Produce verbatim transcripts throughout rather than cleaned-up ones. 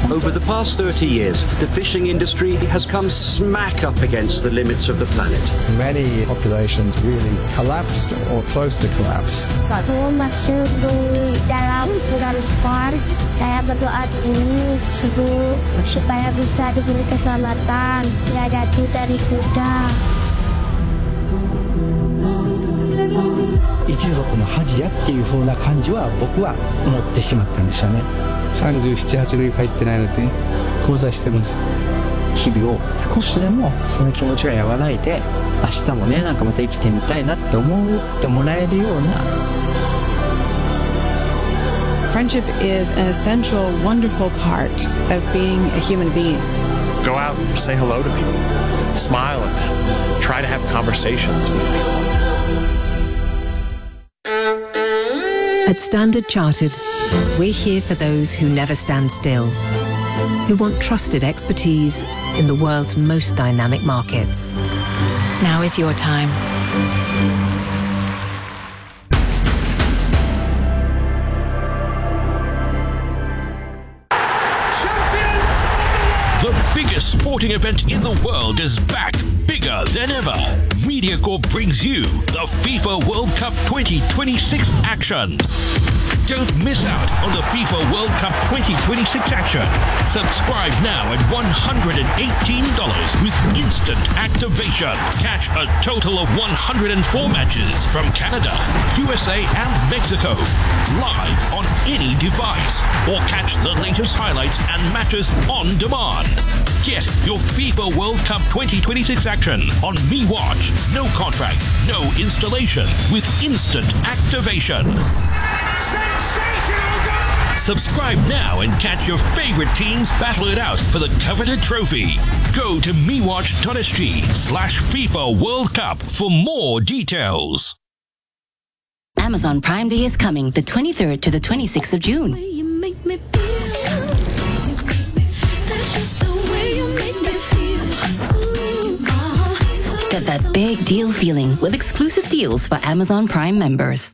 Over the past thirty years, the fishing industry has come smack up against the limits of the planet. Many populations really collapsed or close to collapse. Waktu masuk di dalam bulan Spar, saya berdoa dulu subuh supaya bisa diberi keselamatan, tidak jatuh dari kuda. 一族の恥やっていう風な感じは僕は思ってしまったんでしたね。 さんじゅうなな、はちねん帰ってないので交際してます。 日々を少しでもその気持ちが和らいで、明日もねなんかまた生きてみたいなって思ってもらえるような。 Friendship is an essential, wonderful part of being a human being. Go out and say hello to people. Smile at them. Try to have conversations with people. At Standard Chartered, we're here for those who never stand still, who want trusted expertise in the world's most dynamic markets. Now is your time. The biggest sporting event in the world is back, bigger than ever. MediaCorp brings you the FIFA World Cup twenty twenty-six action. Don't miss out on the FIFA World Cup twenty twenty-six action. Subscribe now at one hundred eighteen dollars with instant activation. Catch a total of one hundred four matches from Canada, U S A and Mexico, live on any device. Or catch the latest highlights and matches on demand. Get your FIFA World Cup twenty twenty-six action on MeWatch. No contract, no installation, with instant activation. Sensational goal! Subscribe now and catch your favorite teams battle it out for the coveted trophy. Go to mewatch.sg slash FIFA World Cup for more details. Amazon Prime Day is coming the twenty-third to the twenty-sixth of June. Get that big deal feeling with exclusive deals for Amazon Prime members.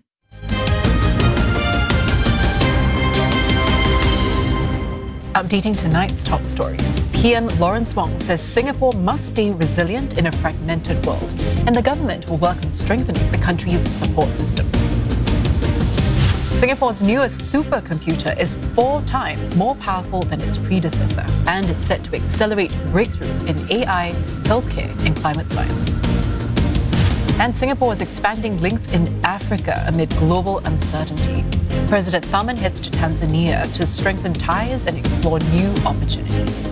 Updating tonight's top stories. P M Lawrence Wong says Singapore must stay resilient in a fragmented world, and the government will work on strengthening the country's support system. Singapore's newest supercomputer is four times more powerful than its predecessor, and it's set to accelerate breakthroughs in A I, healthcare, and climate science. And Singapore is expanding links in Africa amid global uncertainty. President Tharman heads to Tanzania to strengthen ties and explore new opportunities.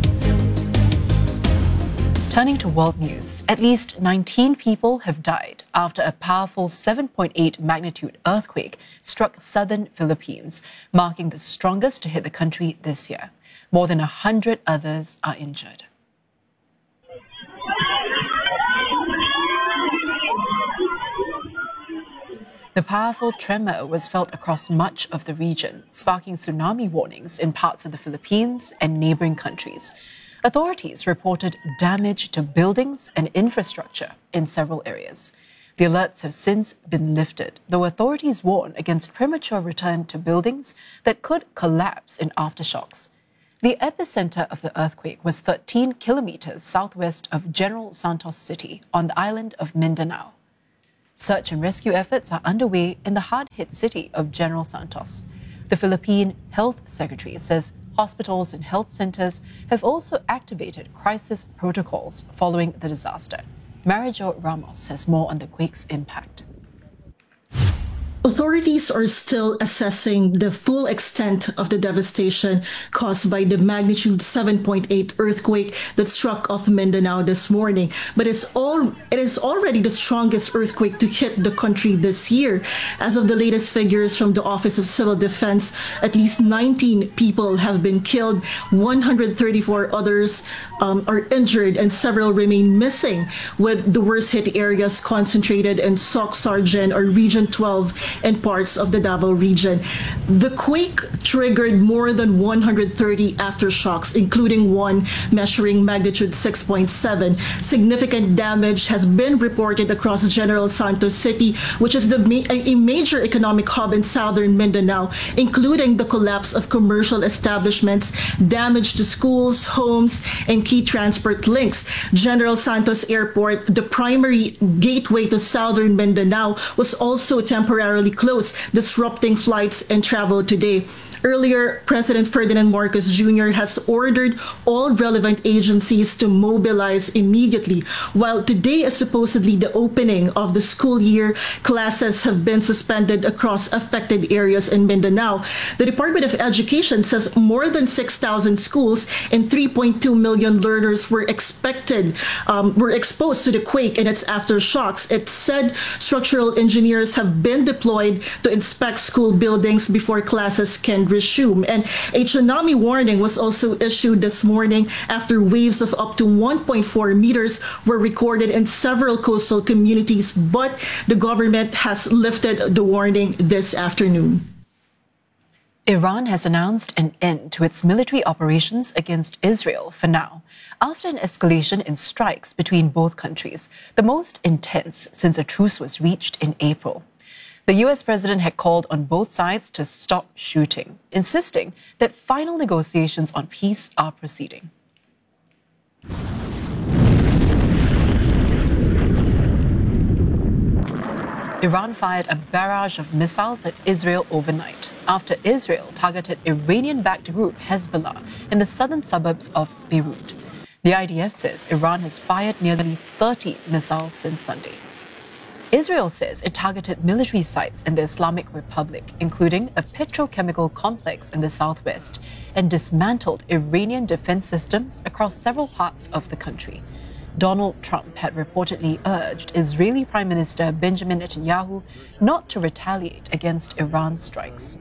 Turning to world news, at least nineteen people have died after a powerful seven point eight magnitude earthquake struck southern Philippines, marking the strongest to hit the country this year. More than one hundred others are injured. The powerful tremor was felt across much of the region, sparking tsunami warnings in parts of the Philippines and neighboring countries. Authorities reported damage to buildings and infrastructure in several areas. The alerts have since been lifted, though authorities warn against premature return to buildings that could collapse in aftershocks. The epicenter of the earthquake was thirteen kilometers southwest of General Santos City on the island of Mindanao. Search and rescue efforts are underway in the hard-hit city of General Santos. The Philippine Health Secretary says hospitals and health centers have also activated crisis protocols following the disaster. Marijo Ramos has more on the quake's impact. Authorities are still assessing the full extent of the devastation caused by the magnitude seven point eight earthquake that struck off Mindanao this morning. But it's all, it is already the strongest earthquake to hit the country this year. As of the latest figures from the Office of Civil Defense, at least nineteen people have been killed, one hundred thirty-four others um, are injured, and several remain missing, with the worst hit areas concentrated in Soc Sargen or Region twelve and parts of the Davao region. The quake triggered more than one hundred thirty aftershocks, including one measuring magnitude six point seven. Significant damage has been reported across General Santos City, which is the ma- a major economic hub in southern Mindanao, including the collapse of commercial establishments, damage to schools, homes, and key transport links. General Santos Airport, the primary gateway to southern Mindanao, was also temporarily closed, disrupting flights and travel today. Earlier, President Ferdinand Marcos Junior has ordered all relevant agencies to mobilize immediately. While today is supposedly the opening of the school year, classes have been suspended across affected areas in Mindanao. The Department of Education says more than six thousand schools and three point two million learners were expected, um, were exposed to the quake and its aftershocks. It said structural engineers have been deployed to inspect school buildings before classes can resume. And a tsunami warning was also issued this morning after waves of up to one point four meters were recorded in several coastal communities, but the government has lifted the warning this afternoon. Iran has announced an end to its military operations against Israel for now, after an escalation in strikes between both countries, the most intense since a truce was reached in April. The U S president had called on both sides to stop shooting, insisting that final negotiations on peace are proceeding. Iran fired a barrage of missiles at Israel overnight after Israel targeted Iranian-backed group Hezbollah in the southern suburbs of Beirut. The I D F says Iran has fired nearly thirty missiles since Sunday. Israel says it targeted military sites in the Islamic Republic, including a petrochemical complex in the southwest, and dismantled Iranian defense systems across several parts of the country. Donald Trump had reportedly urged Israeli Prime Minister Benjamin Netanyahu not to retaliate against Iran's strikes.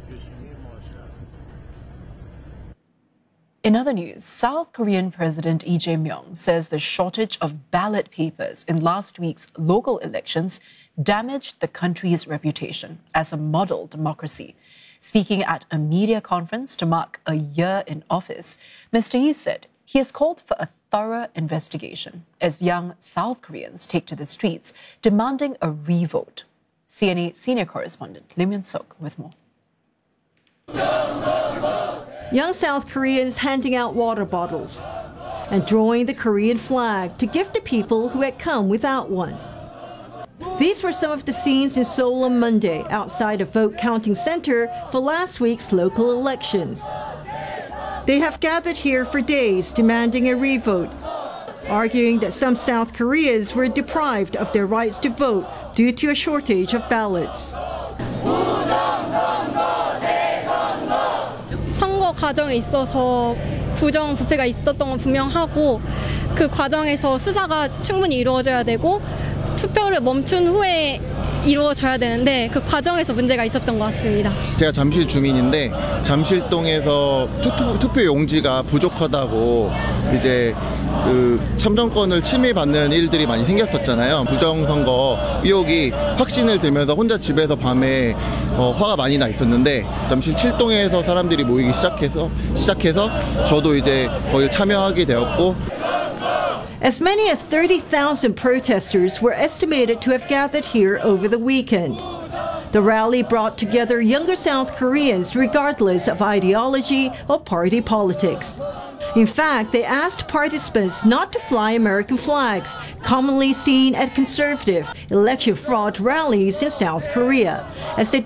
In other news, South Korean President Lee Jae-myung says the shortage of ballot papers in last week's local elections damaged the country's reputation as a model democracy. Speaking at a media conference to mark a year in office, Mister Lee said he has called for a thorough investigation as young South Koreans take to the streets demanding a re-vote. C N A senior correspondent Lim Yun-sok with more. Young South Koreans handing out water bottles and drawing the Korean flag to give to people who had come without one. These were some of the scenes in Seoul on Monday outside a vote counting center for last week's local elections. They have gathered here for days demanding a re-vote, arguing that some South Koreans were deprived of their rights to vote due to a shortage of ballots. 선거 과정에 있어서 부정 부패가 있었던 건 분명하고 그 과정에서 수사가 충분히 이루어져야 되고 투표를 멈춘 후에 이루어져야 되는데 그 과정에서 문제가 있었던 것 같습니다. 제가 잠실 주민인데 잠실동에서 투표, 투표 용지가 부족하다고 이제 그 참정권을 침해받는 일들이 많이 생겼었잖아요. 부정선거 의혹이 확신을 들면서 혼자 집에서 밤에 어, 화가 많이 나 있었는데 잠실 칠동에서 사람들이 모이기 시작해서 시작해서 저도 이제 거기 참여하게 되었고. As many as thirty thousand protesters were estimated to have gathered here over the weekend. The rally brought together younger South Koreans regardless of ideology or party politics. In fact, they asked participants not to fly American flags, commonly seen at conservative election fraud rallies in South Korea, as they